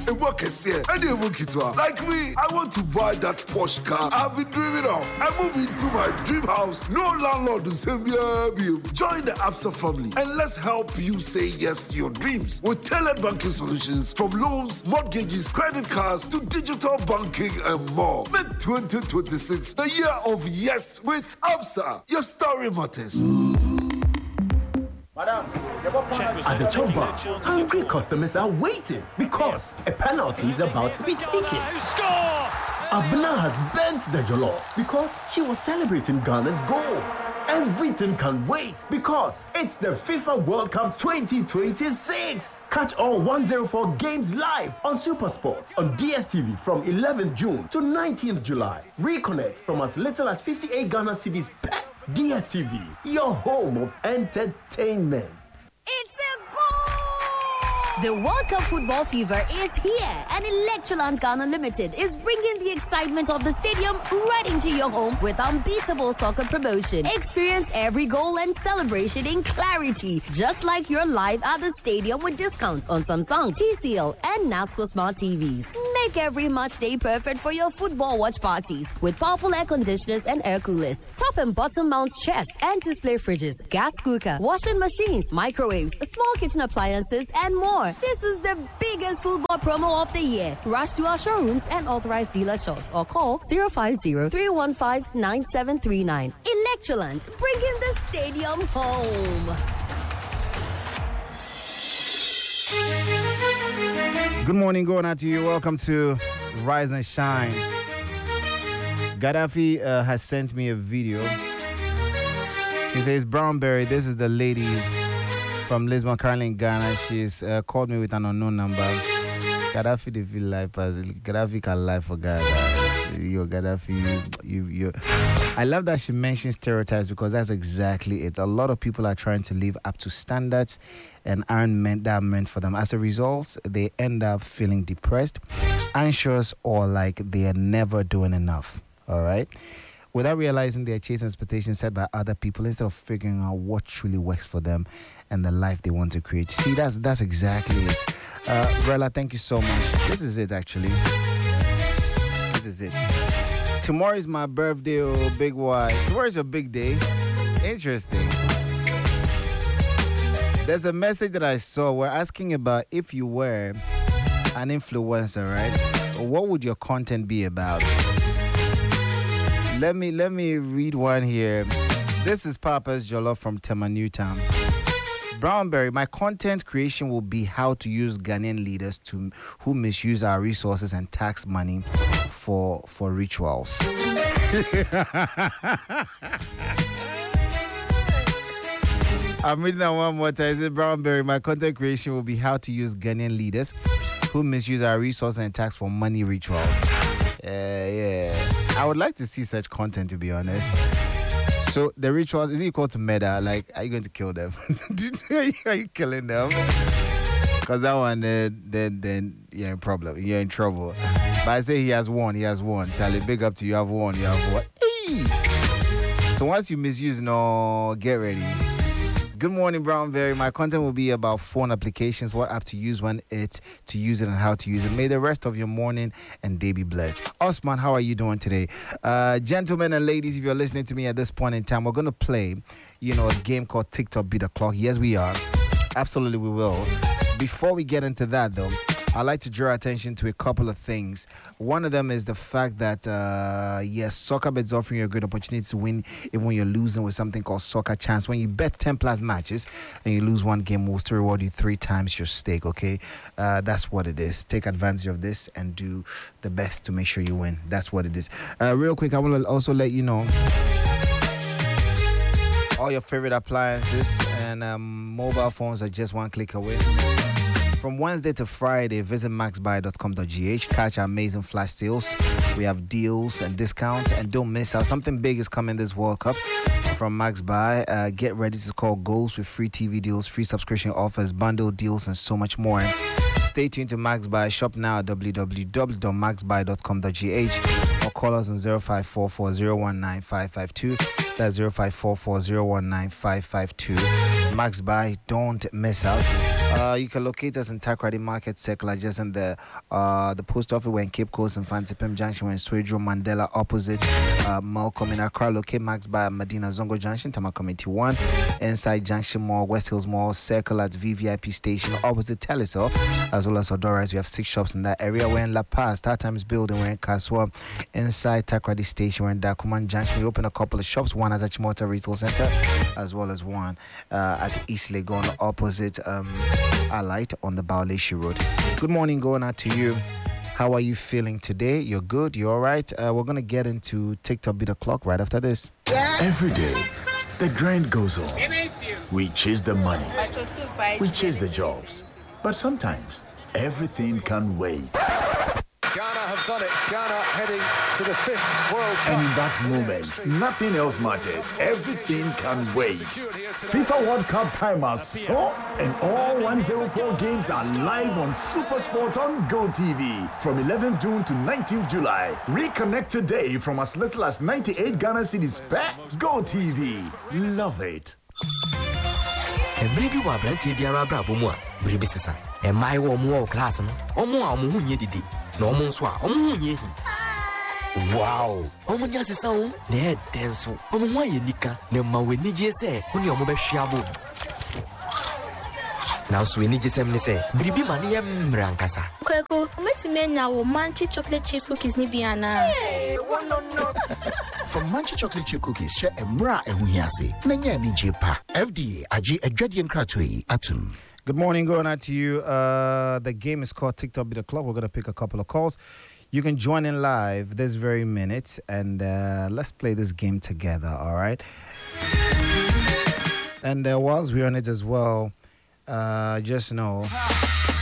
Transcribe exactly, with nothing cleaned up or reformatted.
house, a work is here, and you work it well. Like me, I want to buy that Porsche car I've been dreaming of. I move into my dream house. No landlord will send me a bill. Join the Absa family and let's help you say yes to your dreams with tailored banking solutions from loans, mortgages, credit cards to digital banking and more. Make twenty twenty-six the year of yes with Absa. Your story matters. Madam, at the Chop Bar, hungry customers are waiting because a penalty is about to be taken. Abna has bent the jollof because she was celebrating Ghana's goal. Everything can wait because it's the FIFA World Cup twenty twenty-six. Catch all one oh four games live on SuperSport on D S T V from eleventh June to nineteenth July. Reconnect from as little as fifty-eight Ghana cedis per D S T V, your home of entertainment. It's a goal! The World Cup football fever is here, and Electroland Ghana Limited is bringing the excitement of the stadium right into your home with unbeatable soccer promotion. Experience every goal and celebration in clarity, just like you're live at the stadium with discounts on Samsung, T C L, and NASCO Smart T Vs. Make every match day perfect for your football watch parties with powerful air conditioners and air coolers, top and bottom mount chest and display fridges, gas cooker, washing machines, microwaves, small kitchen appliances, and more. This is the biggest football promo of the year. Rush to our showrooms and authorized dealer shops or call zero five zero, three one five, nine seven three nine. Electroland, bringing the stadium home. Good morning, going out to you. Welcome to Rise and Shine. Gaddafi uh, has sent me a video. He says, Brownberry, this is the lady from Lisbon, currently in Ghana. She's uh, called me with an unknown number. Gaddafi, they feel life as Gaddafi can lie for Ghana. Yo, Gaddafi, you, you, you. I love that she mentions stereotypes because that's exactly it. A lot of people are trying to live up to standards and aren't meant that meant for them. As a result, they end up feeling depressed, anxious, or like they are never doing enough. All right. Without realizing they're chasing expectations set by other people instead of figuring out what truly works for them and the life they want to create. See, that's that's exactly it. Uh, Rella, thank you so much. This is it, actually. This is it. Tomorrow is my birthday, oh, big Y. Tomorrow is your big day. Interesting. There's a message that I saw. We're asking about if you were an influencer, right? What would your content be about? Let me let me read one here. This is Papa's Jollof from Tema Newtown. Brownberry, my content creation will be how to use Ghanaian leaders to who misuse our resources and tax money for for rituals. I'm reading that one more time. I said, Brownberry, my content creation will be how to use Ghanaian leaders who misuse our resources and tax for money rituals. Uh, yeah. I would like to see such content, to be honest. So the rituals, is it equal to murder? Like, are you going to kill them? Are you killing them? Because that one, then, then, then you're in problem. You're in trouble. But I say he has won. He has won. Charlie, big up to you. You have won. You have won. Hey! So once you misuse, no, get ready. Good morning, Brownberry. My content will be about phone applications, what app to use, when it's to use it, and how to use it. May the rest of your morning and day be blessed. Osman, how are you doing today? Uh, gentlemen and ladies, if you're listening to me at this point in time, we're going to play, you know, a game called TikTok Beat the Clock. Yes, we are. Absolutely, we will. Before we get into that, though, I'd like to draw attention to a couple of things. One of them is the fact that, uh, yes, SoccerBet is offering you a great opportunity to win even when you're losing with something called Soccer Chance. When you bet ten plus matches and you lose one game, we'll still reward you three times your stake, okay? Uh, that's what it is. Take advantage of this and do the best to make sure you win. That's what it is. Uh, real quick, I want to also let you know all your favorite appliances and um, mobile phones are just one click away. From Wednesday to Friday, visit max buy dot com dot g h. Catch our amazing flash sales. We have deals and discounts, and don't miss out. Something big is coming this World Cup from MaxBuy. Uh, get ready to score goals with free T V deals, free subscription offers, bundle deals, and so much more. Stay tuned to MaxBuy. Shop now at w w w dot max buy dot com dot g h or call us on zero five four four zero one nine five five two. That's zero five four four zero one nine five five two. Max Buy, don't miss out. Uh, you can locate us in Takrady Market Circle, just in the uh, the post office. We're in Cape Coast and Fantipim Junction. We're in Swedro Mandela opposite uh, Malcolm in Accra. Locate Max Buy at Medina Zongo Junction, Tama Committee one. Inside Junction Mall, West Hills Mall, Circle at V V I P Station, opposite Telesol, as well as Odoras. We have six shops in that area. We're in La Paz, Star Times Building. We're in Kaswa. Inside Takrady Station, we're in Dakuman Junction. We open a couple of shops, one at Achimota Retail Center, as well as one uh, at East Legon, opposite um, Allied on the Bauleshi Road. Good morning, going out to you. How are you feeling today? You're good? You're all right? Uh, we're going to get into TikTok Beat the Clock right after this. Every day, the grind goes on. We chase the money. We chase the jobs. But sometimes, everything can wait. Ghana have done it. Ghana heading to the fifth World Cup. And in that moment, nothing else matters. Everything can wait. FIFA World Cup time has so, and all one hundred four games are live on SuperSport on GoTV from eleventh June to nineteenth July. Reconnect today from as little as ninety-eight Ghana cedis per GoTV. Love it. Every bi wa brantie biara bra bo mu a biribi sesa e mai wo mu class no omo a omo hu nye didi na omo nso a omo hu nye hi wow omo nya sesa o na e denso omo hu aye nika na ma we ni je se oni omo be hwia bo na so ni je sem ni se biribi ma ne yem rankasa kweko metime nya wo manchi chocolate chips cookies ni bi ana no no From Manchi Chocolate Chip Cookies, share a mra ehuhiase. Nanya ni jepa. F D A aji adwadian kratwe atum. Good morning, going out to you. Uh, the game is called TikTok Beat the Club. We're going to pick a couple of calls. You can join in live this very minute, and uh, let's play this game together, all right? And uh, whilst we're on it as well, uh, just know